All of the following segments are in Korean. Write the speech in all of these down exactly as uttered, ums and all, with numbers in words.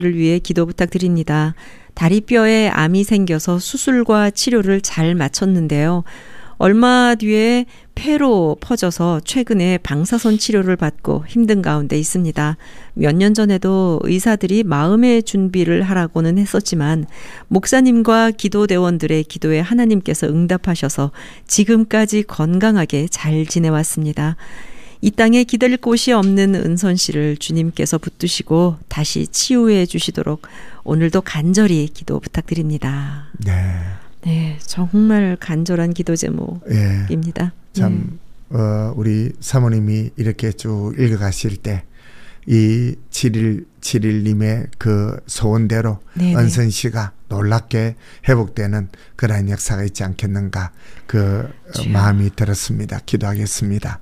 위해 기도 부탁드립니다. 다리뼈에 암이 생겨서 수술과 치료를 잘 마쳤는데요. 얼마 뒤에 폐로 퍼져서 최근에 방사선 치료를 받고 힘든 가운데 있습니다. 몇 년 전에도 의사들이 마음의 준비를 하라고는 했었지만 목사님과 기도대원들의 기도에 하나님께서 응답하셔서 지금까지 건강하게 잘 지내왔습니다. 이 땅에 기댈 곳이 없는 은선 씨를 주님께서 붙드시고 다시 치유해 주시도록 오늘도 간절히 기도 부탁드립니다. 네. 네, 정말 간절한 기도 제목입니다. 예, 참 네. 어, 우리 사모님이 이렇게 쭉 읽어가실 때 이 칠일 칠일님의 그 소원대로 네네. 은선 씨가 놀랍게 회복되는 그러한 역사가 있지 않겠는가 그 주여. 마음이 들었습니다. 기도하겠습니다.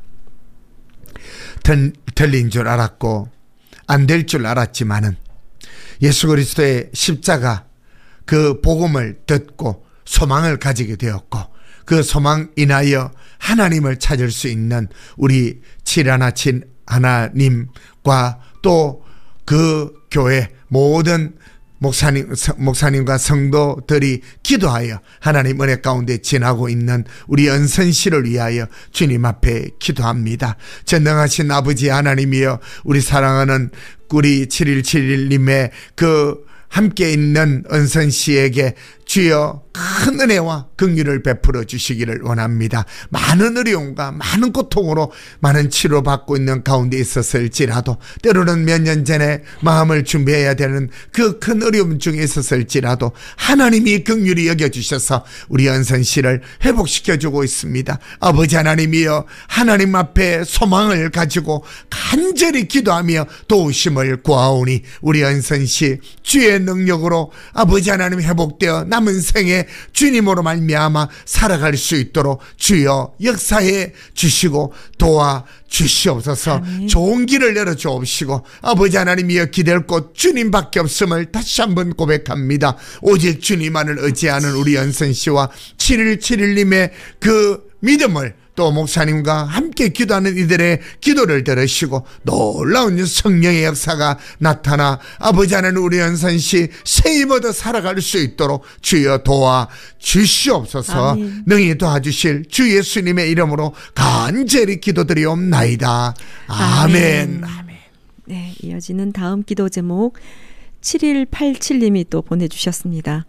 들, 들린 줄 알았고 안 될 줄 알았지만은 예수 그리스도의 십자가 그 복음을 듣고 소망을 가지게 되었고 그 소망 인하여 하나님을 찾을 수 있는 우리 칠하나친 하나님과 또 그 교회 모든 목사님, 목사님과 성도들이 기도하여 하나님 은혜 가운데 지나고 있는 우리 은선 씨를 위하여 주님 앞에 기도합니다. 전능하신 아버지 하나님이여 우리 사랑하는 우리 칠일칠일님의 그 함께 있는 은선 씨에게 주여 큰 은혜와 긍휼을 베풀어 주시기를 원합니다. 많은 어려움과 많은 고통으로 많은 치료받고 있는 가운데 있었을지라도 때로는 몇 년 전에 마음을 준비해야 되는 그 큰 어려움 중에 있었을지라도 하나님이 긍휼히 여겨주셔서 우리 은선 씨를 회복시켜주고 있습니다. 아버지 하나님이여 하나님 앞에 소망을 가지고 간절히 기도하며 도우심을 구하오니 우리 은선 씨 주의 능력으로 아버지 하나님 회복되어 남은 생에 주님으로 말미암아 살아갈 수 있도록 주여 역사해 주시고 도와 주시옵소서. 아멘. 좋은 길을 열어주옵시고 아버지 하나님이여 기댈 곳 주님밖에 없음을 다시 한번 고백합니다. 오직 주님만을 의지하는 우리 은선 씨와 칠일칠일님의 그 믿음을 또 목사님과 함께 기도하는 이들의 기도를 들으시고 놀라운 성령의 역사가 나타나 아버지 하나님 우리 은선 씨 새 입어도 살아갈 수 있도록 주여 도와 주시옵소서. 아멘. 능히 도와주실 주 예수님의 이름으로 간절히 기도드리옵나이다. 아멘. 아멘. 네, 이어지는 다음 기도 제목 칠일팔칠님이 또 보내주셨습니다.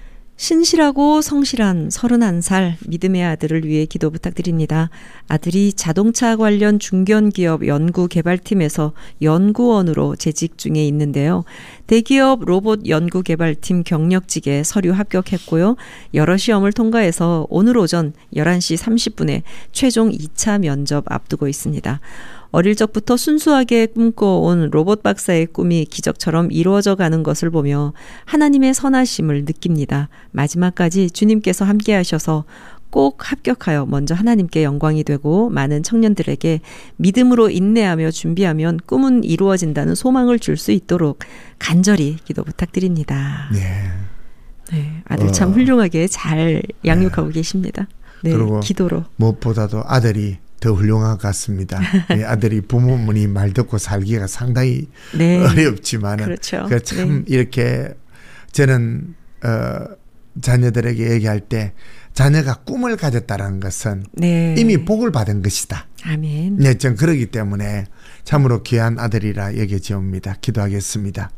신실하고 성실한 서른한 살 믿음의 아들을 위해 기도 부탁드립니다. 아들이 자동차 관련 중견기업 연구개발팀에서 연구원으로 재직 중에 있는데요. 대기업 로봇 연구개발팀 경력직에 서류 합격했고요. 여러 시험을 통과해서 오늘 오전 열한 시 삼십 분에 최종 이 차 면접 앞두고 있습니다. 어릴 적부터 순수하게 꿈꿔온 로봇 박사의 꿈이 기적처럼 이루어져 가는 것을 보며 하나님의 선하심을 느낍니다. 마지막까지 주님께서 함께 하셔서 꼭 합격하여 먼저 하나님께 영광이 되고 많은 청년들에게 믿음으로 인내하며 준비하면 꿈은 이루어진다는 소망을 줄 수 있도록 간절히 기도 부탁드립니다. 네. 네, 아들 참 어, 훌륭하게 잘 양육하고 네. 계십니다. 네, 그리고 기도로. 무엇보다도 아들이 더 훌륭한 것 같습니다. 네, 아들이 부모님이 말 듣고 살기가 상당히 네. 어렵지만은 그렇죠. 참 네. 이렇게 저는 어, 자녀들에게 얘기할 때 자녀가 꿈을 가졌다는 것은 네. 이미 복을 받은 것이다. 아멘. 네, 전 그러기 때문에 참으로 귀한 아들이라 여겨지옵니다. 기도하겠습니다.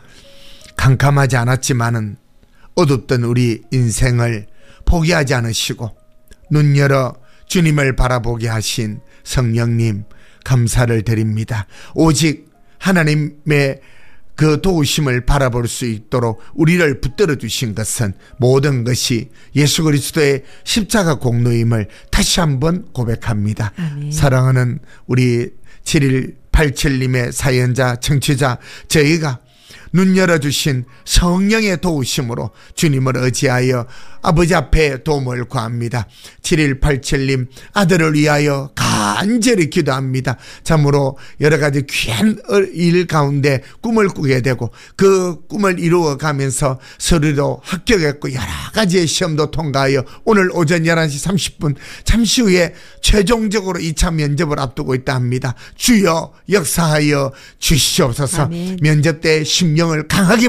캄캄하지 않았지만은 어둡던 우리 인생을 포기하지 않으시고 눈 열어 주님을 바라보게 하신 성령님 감사를 드립니다. 오직 하나님의 그 도우심을 바라볼 수 있도록 우리를 붙들어 주신 것은 모든 것이 예수 그리스도의 십자가 공로임을 다시 한번 고백합니다. 아멘. 사랑하는 우리 칠일팔칠님의 사연자 청취자 저희가 눈 열어주신 성령의 도우심으로 주님을 의지하여 아버지 앞에 도움을 구합니다. 칠일팔칠님 아들을 위하여 간절히 기도합니다. 참으로 여러 가지 귀한 일 가운데 꿈을 꾸게 되고 그 꿈을 이루어가면서 서류도 합격했고 여러 가지의 시험도 통과하여 오늘 오전 열한 시 삼십 분 잠시 후에 최종적으로 이 차 면접을 앞두고 있다 합니다. 주여 역사하여 주시옵소서. 아멘. 면접 때 십 년 성경을 강하게